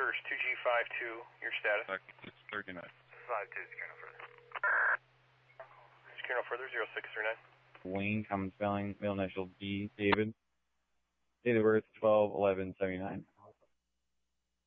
First, 2G52, your status? 639. 52, secure no further. Secure no further, 0639. Wayne, common spelling, middle initial D, David. Date of birth, 12/11/79.